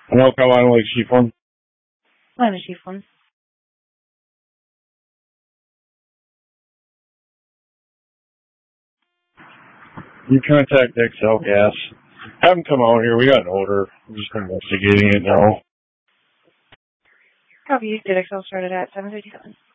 North Carolina Lake Chief 1. Atlanta Chief 1. You contact XL Gas. Have them come out here. We got an order. We're just investigating it now. Copy. Did XL started at 7:57?